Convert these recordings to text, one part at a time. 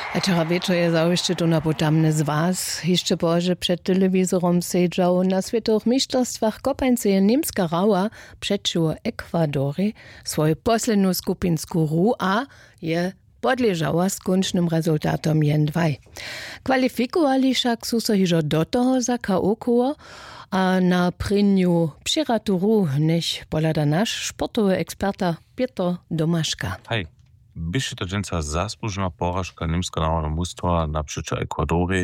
A wczoraj wieczór je zaujście tu na potamny z was. Jeszcze Boże przed telewizorem siedział na światowych mistrzostwach kopańce niemska rała przeciwko Ekwadory swoją poslednú skupinsku hru a je podleżała z kończnym rezultatom 1-2. Kwalifikowali však sú so hižo do toho za KO a na prynju přiraturu, než polada naš sportowy eksperta Piotr Domaszka. Hej, byście to dżęca zasłużona porażka niemskiego narodowego mustwa na przyczę Ekwadory.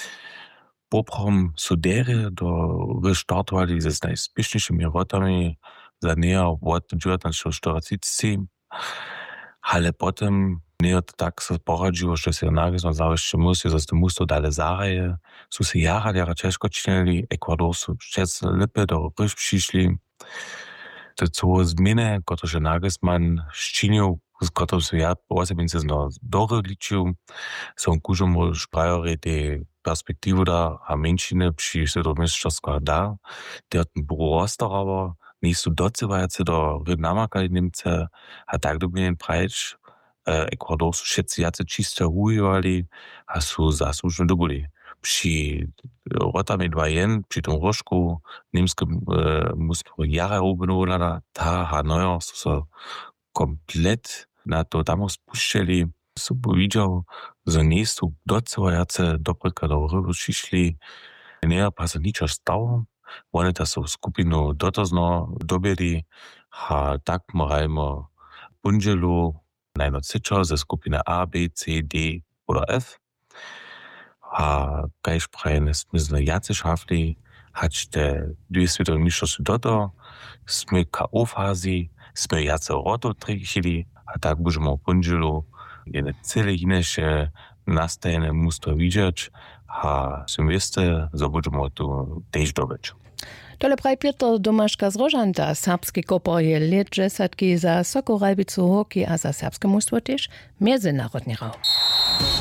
Poprom Sudery wystartowali ze najspieszniejszymi rotami za nie od 1940, ale potem nie tak se poradziło, że się nagle zawsze musi, że to mustwo dalej zaraje. Są się jara ciężko czynili, Ekwador są przez lipy do ryż przyszli. To co zmiany, które Nagelsmann szczynił, z którym się ja osobiście doreliczył, są kużomu szprajori te perspektywy da, a mężczyzny przy mistrzostwach da, te było rozstarało, nie są docywający do rynamakali Niemce, a tak dobien prajcz, Ekwador są wszyscy jacy czysto hujowali, a są zasłużni dobili. Przy rotami 2-1, przy tym rożku, niemskie mnóstwo jara robiło, ta Hanoja są komplet na to tam spuszczali. Są powiedział, że nie są docywający dobryka do ryby przyszli, nie pa ničo stało. Oni ta są skupinu dotozno dobili, a tak morajmo bundzielu najnocyczo ze skupiny A, B, C, D oder F. A kajż prajene smysle jacy szafli, hać te dwie światowe mistrzostwa doto, sme KO-fazi, sme jacy roto tricili, a tak możemy bundzielu jedne cele inne nastajene mustwo widzieć, a są wieste, że będziemy tu też dobyć. Tole praj Piotr Domaszka z Rożanta. Serbski kopor je lat 10 za Sokoralbicu hockey a za serbskie mustwo też międzynarodnie rał.